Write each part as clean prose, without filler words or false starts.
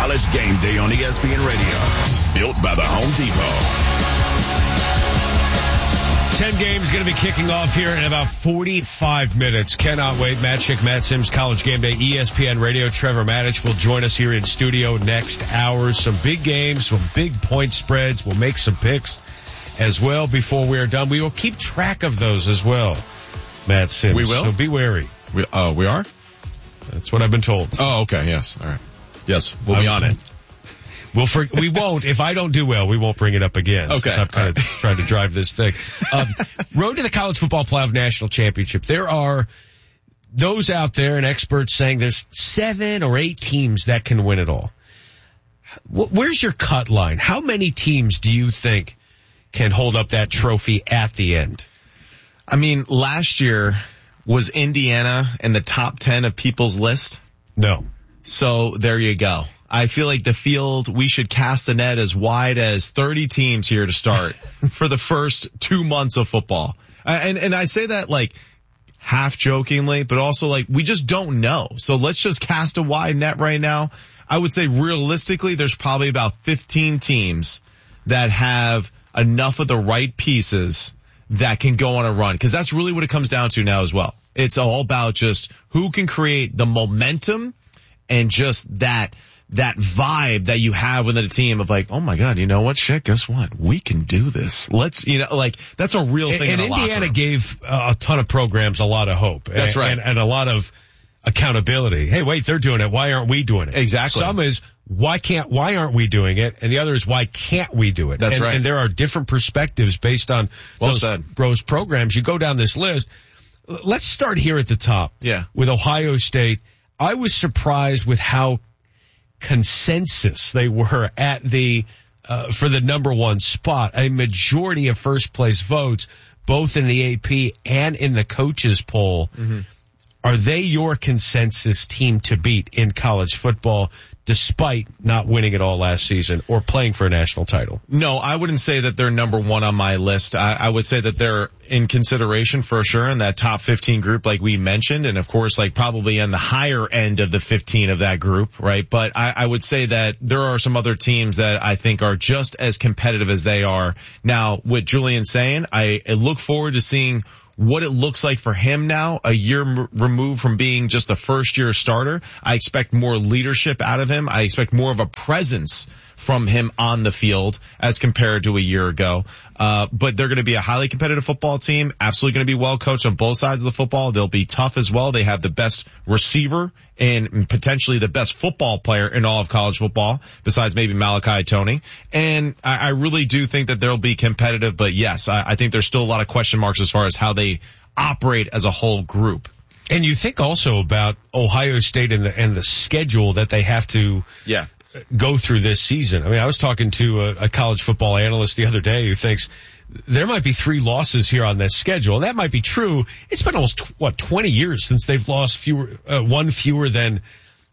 College Game Day on ESPN Radio. Built by the Home Depot. 10 games going to be kicking off here in about 45 minutes. Cannot wait. Matt Schick, Matt Sims, College Game Day, ESPN Radio. Trevor Maddich will join us here in studio next hour. Some big games, some big point spreads. We'll make some picks as well before we are done. We will keep track of those as well, Matt Sims. We will? So be wary. We are? That's what I've been told. Oh, okay. Yes. All right. Yes. We'll be on it. We won't. If I don't do well, we won't bring it up again. Okay. I'm kind of trying to drive this thing. Road to the College Football Playoff National Championship. There are those out there and experts saying there's 7 or 8 teams that can win it all. Where's your cut line? How many teams do you think can hold up that trophy at the end? I mean, last year, was Indiana in the top 10 of people's list? No. So there you go. I feel like the field, we should cast the net as wide as 30 teams here to start for the first 2 months of football. And I say that like half jokingly, but also like we just don't know. So let's just cast a wide net right now. I would say realistically, there's probably about 15 teams that have enough of the right pieces that can go on a run. Cause that's really what it comes down to now as well. It's all about just who can create the momentum and just that vibe that you have within a team of like, oh my God, you know what, shit, guess what? We can do this. Let's, like, that's a real thing. And Indiana gave a ton of programs a lot of hope. That's right. And a lot of accountability. Hey, wait, they're doing it. Why aren't we doing it? Exactly. Some is, why aren't we doing it? And the other is, why can't we do it? That's right. And there are different perspectives based on those programs. You go down this list. Let's start here at the top. Yeah. With Ohio State. I was surprised with how consensus they were at for the number one spot. A majority of first place votes, both in the AP and in the coaches poll. Mm-hmm. Are they your consensus team to beat in college football, despite not winning it all last season or playing for a national title? No, I wouldn't say that they're number one on my list. I would say that they're in consideration for sure in that top 15 group like we mentioned, and of course like probably on the higher end of the 15 of that group, right? But I would say that there are some other teams that I think are just as competitive as they are. Now, with Julian saying, I look forward to seeing what it looks like for him now, a year removed from being just a first-year starter. I expect more leadership out of him. I expect more of a presence from him on the field as compared to a year ago. But they're going to be a highly competitive football team, absolutely going to be well coached on both sides of the football. They'll be tough as well. They have the best receiver and potentially the best football player in all of college football, besides maybe Malachi Toney. And I really do think that they'll be competitive, but yes, I think there's still a lot of question marks as far as how they operate as a whole group. And you think also about Ohio State and the schedule that they have to go through this season. I mean, I was talking to a college football analyst the other day who thinks there might be 3 losses here on this schedule. And that might be true. It's been almost, 20 years since they've lost one fewer than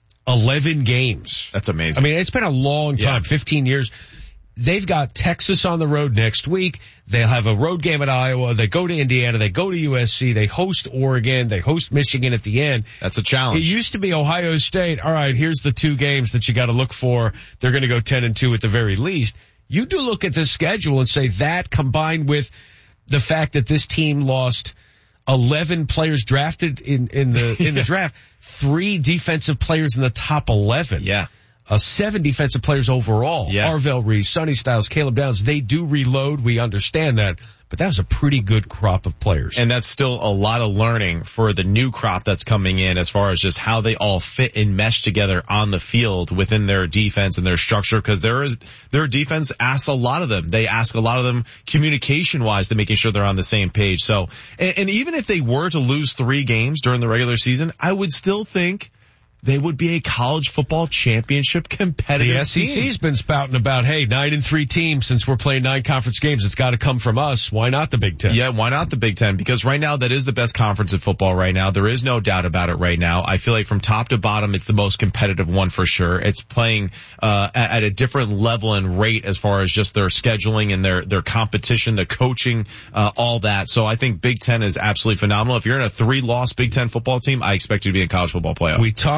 11 games. That's amazing. I mean, it's been a long time, 15 years. They've got Texas on the road next week. They'll have a road game at Iowa. They go to Indiana. They go to USC. They host Oregon. They host Michigan at the end. That's a challenge. It used to be Ohio State. All right, here's the 2 games that you got to look for. They're going to go 10-2 at the very least. You do look at this schedule and say that combined with the fact that this team lost 11 players drafted in the draft, 3 defensive players in the top 11. Yeah. 7 defensive players overall. Yeah. Arvell Reese, Sonny Styles, Caleb Downs. They do reload. We understand that. But that was a pretty good crop of players. And that's still a lot of learning for the new crop that's coming in as far as just how they all fit and mesh together on the field within their defense and their structure. Because their defense asks a lot of them. They ask a lot of them communication-wise to making sure they're on the same page. So, and even if they were to lose 3 games during the regular season, I would still think they would be a college football championship competitive team. The SEC's been spouting about, hey, 9-3 teams, since we're playing 9 conference games, it's got to come from us. Why not the Big Ten? Yeah, why not the Big Ten? Because right now that is the best conference in football right now. There is no doubt about it right now. I feel like from top to bottom, it's the most competitive one for sure. It's playing at a different level and rate as far as just their scheduling and their competition, the coaching, all that. So I think Big Ten is absolutely phenomenal. If you're in a 3-loss Big Ten football team, I expect you to be in college football playoff. We talked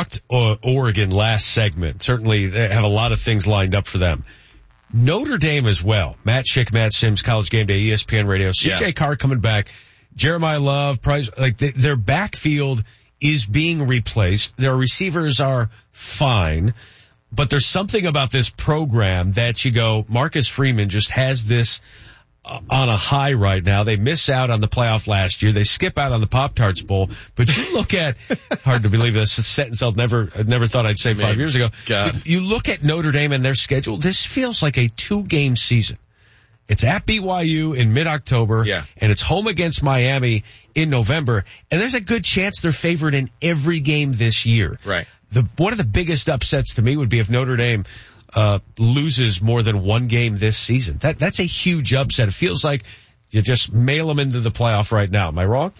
talked Oregon last segment. Certainly they have a lot of things lined up for them. Notre Dame as well. Matt Schick, Matt Sims, College Game Day, ESPN Radio. CJ Carr coming back. Jeremiah Love, Price, their backfield is being replaced. Their receivers are fine. But there's something about this program that you go, Marcus Freeman just has this on a high right now. They miss out on the playoff last year. They skip out on the Pop-Tarts Bowl. But you look at, hard to believe this, a sentence I never thought I'd say 5 years ago. You look at Notre Dame and their schedule, this feels like a 2-game season. It's at BYU in mid-October, and it's home against Miami in November, and there's a good chance they're favored in every game this year. Right. One of the biggest upsets to me would be if Notre Dame loses more than one game this season. That's a huge upset. It feels like you just mail them into the playoff right now. Am I wrong?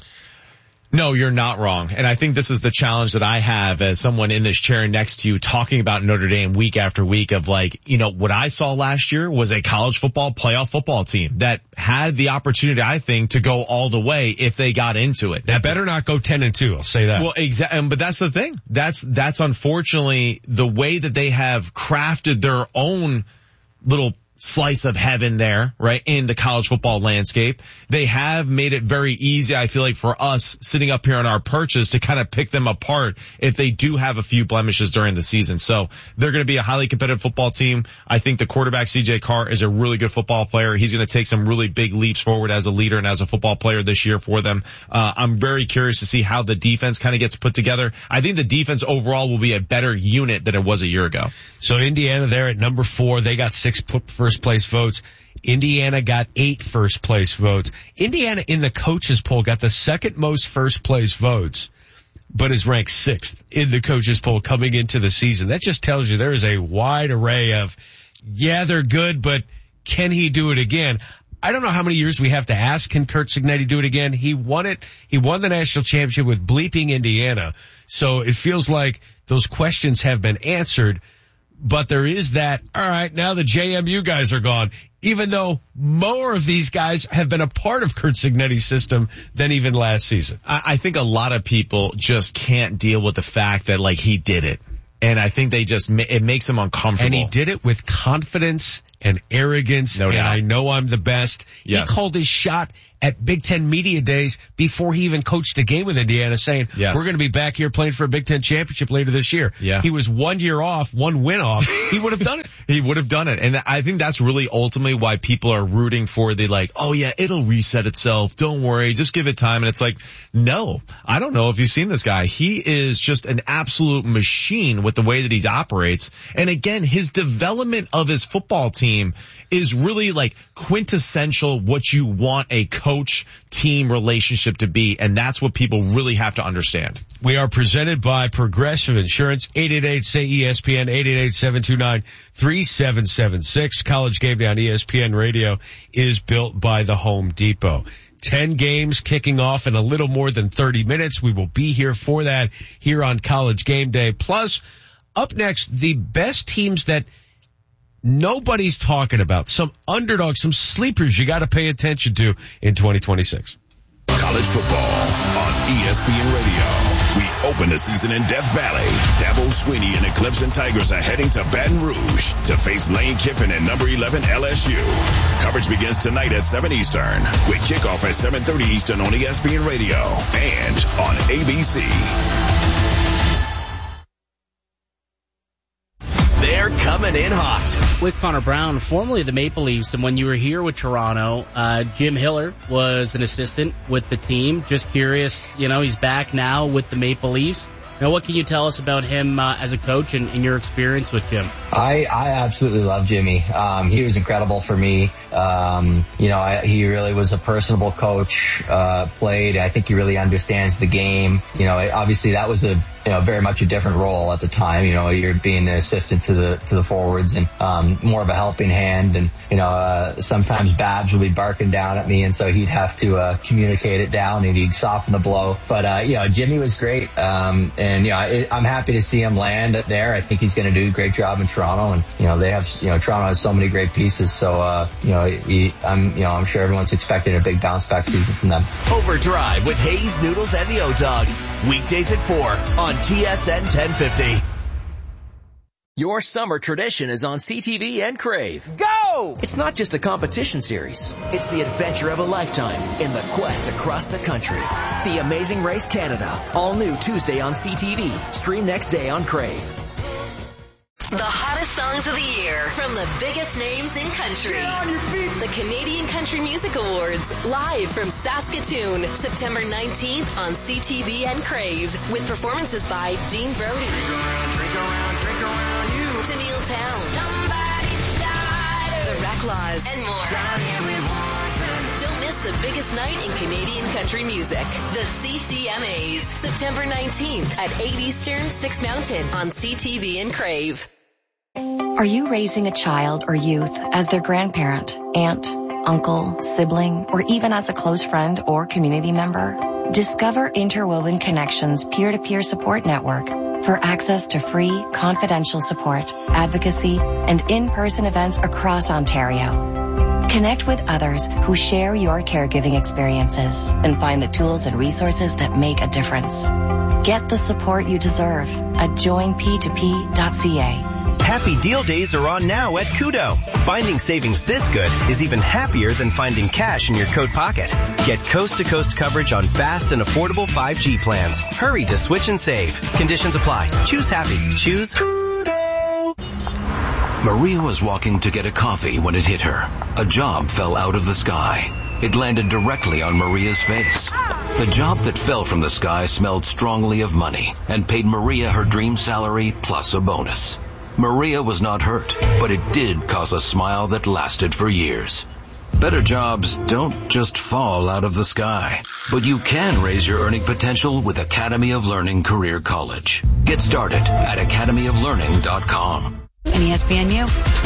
No, you're not wrong. And I think this is the challenge that I have as someone in this chair next to you talking about Notre Dame week after week of what I saw last year was a college football playoff football team that had the opportunity, I think, to go all the way if they got into it. That better not go 10-2. I'll say that. Well, exactly. But that's the thing. That's unfortunately the way that they have crafted their own little slice of heaven there, right, in the college football landscape. They have made it very easy, I feel like, for us sitting up here on our perches to kind of pick them apart if they do have a few blemishes during the season. So they're going to be a highly competitive football team. I think the quarterback, CJ Carr, is a really good football player. He's going to take some really big leaps forward as a leader and as a football player this year for them. I'm very curious to see how the defense kind of gets put together. I think the defense overall will be a better unit than it was a year ago. So Indiana there at number 4, they got 6 first place votes. Indiana got 8 first place votes. Indiana in the coaches poll got the second most first place votes, but is ranked 6th in the coaches poll coming into the season. That just tells you there is a wide array of, they're good, but can he do it again? I don't know how many years we have to ask, can Curt Cignetti do it again? He won it. He won the national championship with bleeping Indiana. So it feels like those questions have been answered. But there is that, all right, now the JMU guys are gone, even though more of these guys have been a part of Curt Cignetti's system than even last season. I think a lot of people just can't deal with the fact that, he did it. And I think it makes them uncomfortable. And he did it with confidence and arrogance, and I know I'm the best. Yes. He called his shot at Big Ten Media Days before he even coached a game with Indiana, saying, we're going to be back here playing for a Big Ten championship later this year. Yeah. He was 1 year off, 1 win off. He would have done it. He would have done it. And I think that's really ultimately why people are rooting for it'll reset itself. Don't worry. Just give it time. And it's no, I don't know if you've seen this guy. He is just an absolute machine with the way that he operates. And again, his development of his football team is really quintessential what you want a coach-team relationship to be, and that's what people really have to understand. We are presented by Progressive Insurance, 888-SAY-ESPN, 888-729-3776. College Game Day on ESPN Radio is built by the Home Depot. 10 games kicking off in a little more than 30 minutes. We will be here for that here on College Game Day. Plus, up next, the best teams that nobody's talking about, some underdogs, some sleepers you got to pay attention to in 2026. College football on ESPN Radio. We open the season in Death Valley. Dabo Swinney and the Clemson Tigers are heading to Baton Rouge to face Lane Kiffin and number 11 LSU. Coverage begins tonight at 7 Eastern with kickoff at 7:30 Eastern on ESPN Radio and on ABC. They're coming in hot. With Connor Brown, formerly the Maple Leafs, and when you were here with Toronto, Jim Hiller was an assistant with the team. Just curious, he's back now with the Maple Leafs. Now, what can you tell us about him as a coach and your experience with Jim? I absolutely love Jimmy. He was incredible for me. He really was a personable coach, played. I think he really understands the game. Obviously that was very much a different role at the time. You're being an assistant to the forwards and more of a helping hand. And sometimes Babs would be barking down at me, and so he'd have to communicate it down, and he'd soften the blow. But Jimmy was great. I'm happy to see him land there. I think he's going to do a great job in Toronto, and Toronto has so many great pieces. So I'm sure everyone's expecting a big bounce back season from them. Overdrive with Hayes, Noodles, and the O-Dog. Weekdays at 4 on TSN 1050. Your summer tradition is on CTV and Crave. Go! It's not just a competition series. It's the adventure of a lifetime in the quest across the country. The Amazing Race Canada. All new Tuesday on CTV. Stream next day on Crave. The hottest songs of the year from the biggest names in country. Get on your feet. The Canadian Country Music Awards, live from Saskatoon, September 19th on CTV and Crave, with performances by Dean Brody, drink around you, Tennille Towne, Somebody's Got The Reclaws, and more. Don't miss the biggest night in Canadian country music. The CCMAs, September 19th at 8 Eastern, 6 Mountain on CTV and Crave. Are you raising a child or youth as their grandparent, aunt, uncle, sibling, or even as a close friend or community member? Discover Interwoven Connections peer-to-peer support network for access to free, confidential support, advocacy, and in-person events across Ontario. Connect with others who share your caregiving experiences and find the tools and resources that make a difference. Get the support you deserve at joinp2p.ca. Happy Deal Days are on now at Koodo. Finding savings this good is even happier than finding cash in your coat pocket. Get coast-to-coast coverage on fast and affordable 5G plans. Hurry to switch and save. Conditions apply. Choose happy. Choose Koodo. Maria was walking to get a coffee when it hit her. A job fell out of the sky. It landed directly on Maria's face. The job that fell from the sky smelled strongly of money and paid Maria her dream salary plus a bonus. Maria was not hurt, but it did cause a smile that lasted for years. Better jobs don't just fall out of the sky, but you can raise your earning potential with Academy of Learning Career College. Get started at academyoflearning.com. And ESPNU.